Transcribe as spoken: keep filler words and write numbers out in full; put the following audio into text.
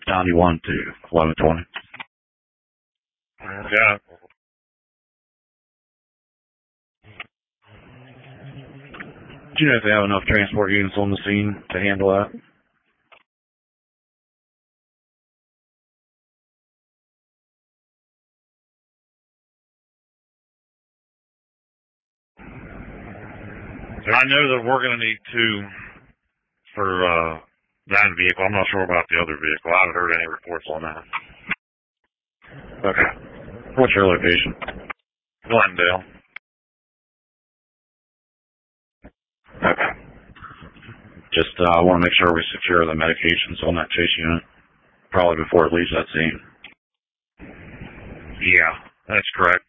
ninety-one to eleven twenty. Yeah. Do you know if they have enough transport units on the scene to handle that? I know that we're going to need two for uh, that vehicle. I'm not sure about the other vehicle. I haven't heard any reports on that. Okay. What's your location? Glendale. Okay. Just uh, want to make sure we secure the medications on that chase unit, probably before it leaves that scene. Yeah, that's correct.